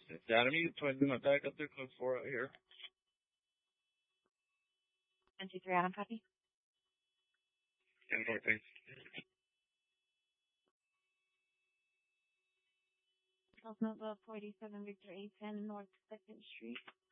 Adam, you can put my back up there, code 4 out here. 123 Adam, copy. And thanks. Nova 47 Victor 810 North 2nd Street.